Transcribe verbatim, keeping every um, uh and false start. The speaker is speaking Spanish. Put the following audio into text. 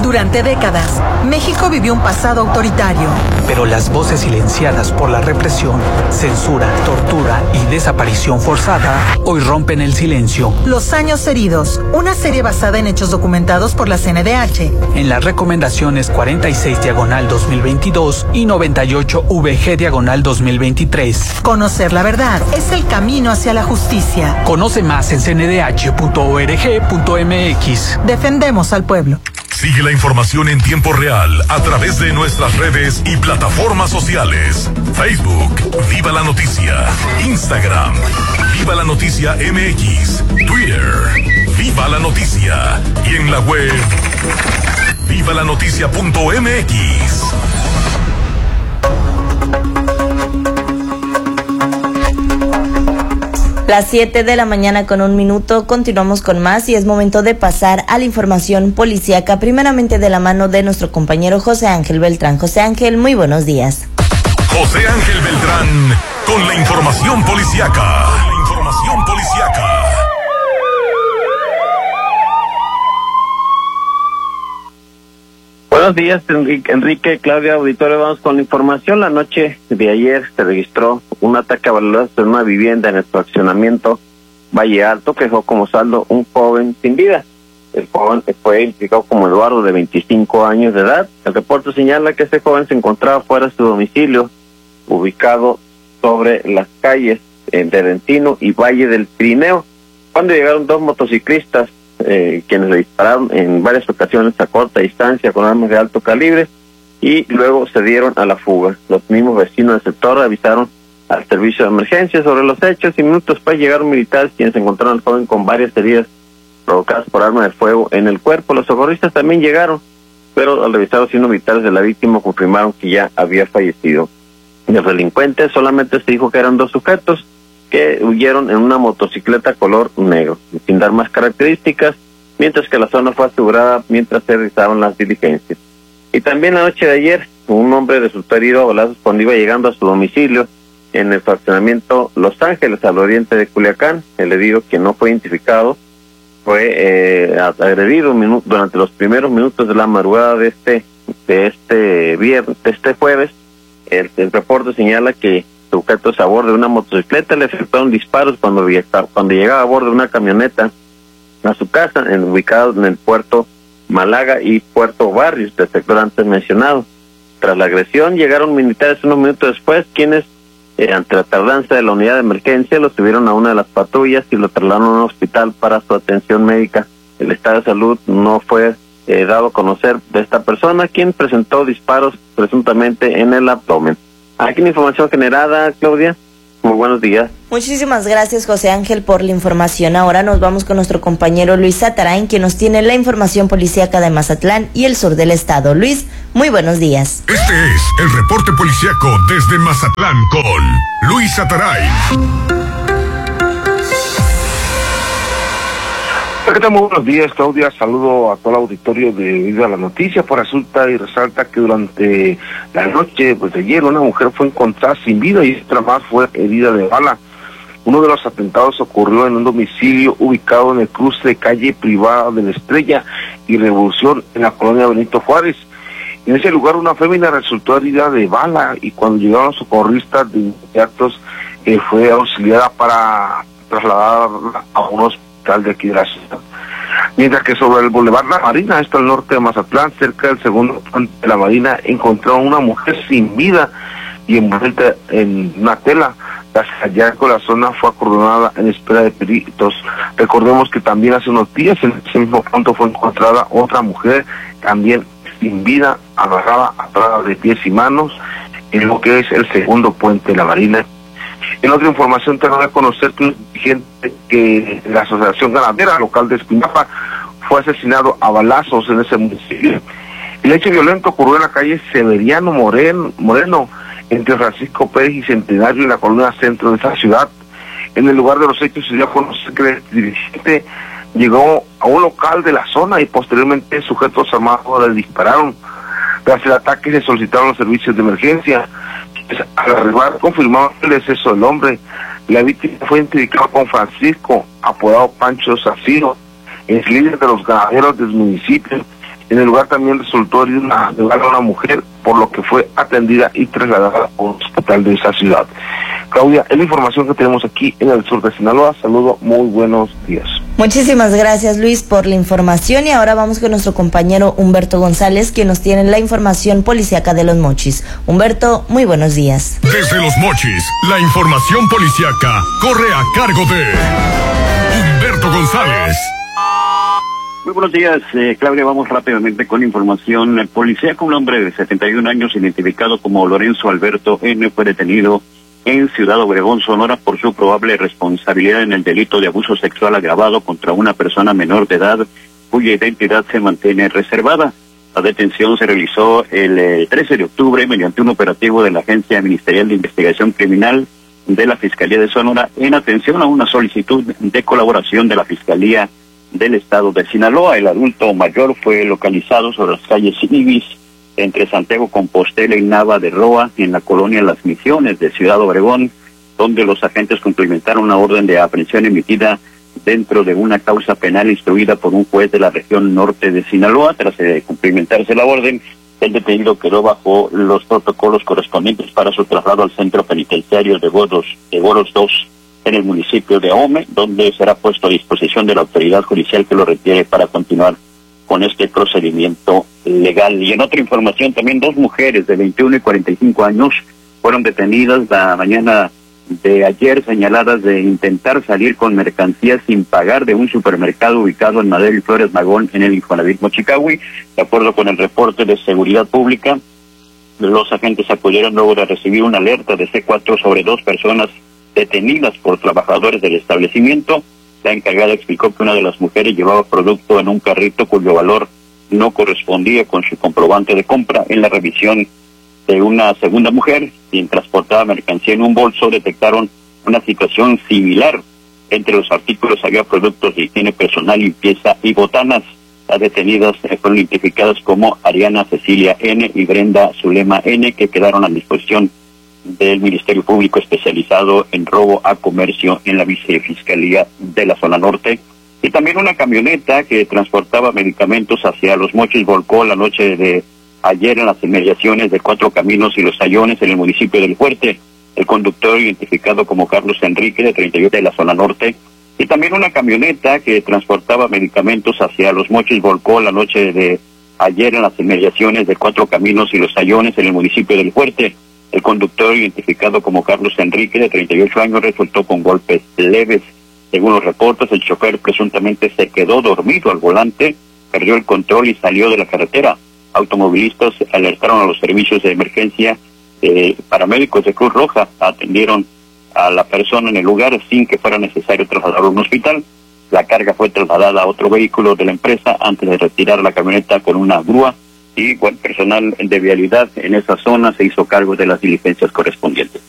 Durante décadas, México vivió un pasado autoritario. Pero las voces silenciadas por la represión, censura, tortura y desaparición forzada hoy rompen el silencio. Los años heridos, una serie basada en hechos documentados por la C N D H. En las recomendaciones cuarenta y seis diagonal dos mil veintidós y noventa y ocho V G diagonal dos mil veintitrés. Conocer la verdad es el camino hacia la justicia. Conoce más en c n d h punto org punto m x. Defendemos al pueblo. Sigue la información en tiempo real a través de nuestras redes y plataformas sociales. Facebook, Viva la Noticia. Instagram, Viva la Noticia M X. Twitter, Viva la Noticia. Y en la web, viva la noticia punto m x. Las siete de la mañana con un minuto, continuamos con más y es momento de pasar a la información policíaca, primeramente de la mano de nuestro compañero José Ángel Beltrán. José Ángel, muy buenos días. José Ángel Beltrán con la información policíaca. La información policíaca. Buenos días, Enrique, Enrique, Claudia, auditorio. Vamos con la información. La noche de ayer se registró un ataque a balazos en una vivienda en el fraccionamiento Valle Alto, que dejó como saldo un joven sin vida. El joven fue identificado como Eduardo, de veinticinco años de edad. El reporte señala que este joven se encontraba fuera de su domicilio, ubicado sobre las calles de Encino y Valle del Pirineo, cuando llegaron dos motociclistas, Eh, quienes le dispararon en varias ocasiones a corta distancia con armas de alto calibre y luego se dieron a la fuga. Los mismos vecinos del sector avisaron al servicio de emergencia sobre los hechos y minutos después llegaron militares, quienes encontraron al joven con varias heridas provocadas por arma de fuego en el cuerpo. Los socorristas también llegaron, pero al revisar los signos vitales de la víctima confirmaron que ya había fallecido. Los delincuentes solamente se dijo que eran dos sujetos que huyeron en una motocicleta color negro, sin dar más características, mientras que la zona fue asegurada mientras se realizaban las diligencias. Y también la noche de ayer, un hombre resultó herido a balazos cuando iba llegando a su domicilio en el fraccionamiento Los Ángeles, al oriente de Culiacán. El herido, que no fue identificado, fue eh, agredido minu- durante los primeros minutos de la madrugada de este de este viernes, de este jueves. El, el reporte señala que sujetos a bordo de una motocicleta le efectuaron disparos cuando, cuando llegaba a bordo de una camioneta a su casa, en, ubicado en el puerto Málaga y Puerto Barrios, del sector antes mencionado. Tras la agresión llegaron militares unos minutos después, quienes eh, ante la tardanza de la unidad de emergencia lo subieron a una de las patrullas y lo trasladaron a un hospital para su atención médica. El estado de salud no fue eh, dado a conocer de esta persona, quien presentó disparos presuntamente en el abdomen. Aquí la información generada, Claudia. Muy buenos días. Muchísimas gracias, José Ángel, por la información. Ahora nos vamos con nuestro compañero Luis Satarain, quien nos tiene la información policíaca de Mazatlán y el sur del estado. Luis, muy buenos días. Este es el reporte policíaco desde Mazatlán con Luis Satarain. ¿Qué tal? Muy buenos días, Claudia. Saludo a todo el auditorio de Viva la Noticia. Pues resulta y resalta que durante la noche pues, de ayer una mujer fue encontrada sin vida y otra más fue herida de bala. Uno de los atentados ocurrió en un domicilio ubicado en el cruce de calle privada de la Estrella y Revolución en la colonia Benito Juárez. En ese lugar una fémina resultó herida de bala y cuando llegaron los socorristas de inmediatos eh, fue auxiliada para trasladarla a un hospital de aquí de la ciudad. Mientras que sobre el Boulevard La Marina, esto al norte de Mazatlán, cerca del segundo puente de la Marina, encontraron una mujer sin vida y envuelta en una tela. Tras hallazgo, la zona fue acordonada en espera de peritos. Recordemos que también hace unos días en ese mismo punto fue encontrada otra mujer también sin vida, agarrada atada de pies y manos en lo que es el segundo puente de la Marina. En otra información te voy a conocer que un dirigente que la Asociación Ganadera Local de Espinapa fue asesinado a balazos en ese municipio. El hecho violento ocurrió en la calle Severiano Moreno, Moreno, entre Francisco Pérez y Centenario, en la colonia centro de esa ciudad. En el lugar de los hechos se dio a conocer que el dirigente llegó a un local de la zona y posteriormente sujetos armados le dispararon. Tras el ataque se solicitaron los servicios de emergencia. Al arribar confirmaron el deceso del hombre. La víctima fue identificada con Francisco, apodado Pancho Saciro, es líder de los ganaderos del municipio, En el lugar también resultó herida una, una mujer, por lo que fue atendida y trasladada a un hospital de esa ciudad. Claudia, es la información que tenemos aquí en el sur de Sinaloa. Saludo, muy buenos días. Muchísimas gracias, Luis, por la información, y ahora vamos con nuestro compañero Humberto González, quien nos tiene la información policíaca de Los Mochis. Humberto, muy buenos días. Desde Los Mochis, la información policíaca corre a cargo de Humberto González. Muy buenos días, eh, Claudia. Vamos rápidamente con información policíaca. Un hombre de setenta y un años, identificado como Lorenzo Alberto N., fue detenido en Ciudad Obregón, Sonora, por su probable responsabilidad en el delito de abuso sexual agravado contra una persona menor de edad, cuya identidad se mantiene reservada. La detención se realizó el eh, trece de octubre mediante un operativo de la Agencia Ministerial de Investigación Criminal de la Fiscalía de Sonora, en atención a una solicitud de colaboración de la Fiscalía del Estado de Sinaloa. El adulto mayor fue localizado sobre las calles Ibis, entre Santiago Compostela y Nava de Roa, en la colonia Las Misiones de Ciudad Obregón, donde los agentes cumplimentaron una orden de aprehensión emitida dentro de una causa penal instruida por un juez de la región norte de Sinaloa. Tras eh, cumplimentarse la orden, el detenido quedó bajo los protocolos correspondientes para su traslado al centro penitenciario de Boros, de Boros dos, en el municipio de Ahome, donde será puesto a disposición de la autoridad judicial que lo requiere para continuar con este procedimiento legal. Y en otra información, también dos mujeres de veintiuno y cuarenta y cinco años fueron detenidas la mañana de ayer, señaladas de intentar salir con mercancías sin pagar de un supermercado ubicado en Madero y Flores Magón, en el Infonavit Mochicahui. De acuerdo con el reporte de Seguridad Pública, los agentes acudieron luego de recibir una alerta de C cuatro sobre dos personas detenidas por trabajadores del establecimiento. La encargada explicó que una de las mujeres llevaba producto en un carrito cuyo valor no correspondía con su comprobante de compra. En la revisión de una segunda mujer, quien transportaba mercancía en un bolso, detectaron una situación similar. Entre los artículos había productos de higiene personal, limpieza y botanas. Las detenidas fueron identificadas como Ariana Cecilia N. y Brenda Zulema N., que quedaron a disposición del Ministerio Público especializado en robo a comercio en la Vicefiscalía de la Zona Norte. Y también una camioneta que transportaba medicamentos hacia Los Mochis volcó la noche de ayer en las inmediaciones de Cuatro Caminos y Los Sayones, en el municipio del Fuerte. El conductor, identificado como Carlos Enrique, de treinta y ocho, de la Zona Norte. Y también una camioneta que transportaba medicamentos hacia Los Mochis volcó la noche de ayer en las inmediaciones de Cuatro Caminos y Los Sayones, en el municipio del Fuerte. El conductor, identificado como Carlos Enrique, de treinta y ocho años, resultó con golpes leves. Según los reportes, el chofer presuntamente se quedó dormido al volante, perdió el control y salió de la carretera. Automovilistas alertaron a los servicios de emergencia. Eh, paramédicos de Cruz Roja atendieron a la persona en el lugar sin que fuera necesario trasladarlo a un hospital. La carga fue trasladada a otro vehículo de la empresa antes de retirar la camioneta con una grúa. Y bueno, personal de vialidad en esa zona se hizo cargo de las diligencias correspondientes.